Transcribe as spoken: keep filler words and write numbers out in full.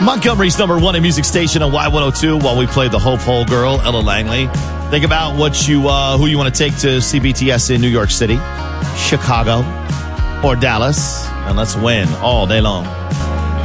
Montgomery's number one in music station on Y one oh two while we play the Hope Hole Girl, Ella Langley. Think about what you, uh, who you want to take to C B T S in New York City, Chicago, or Dallas, and let's win all day long.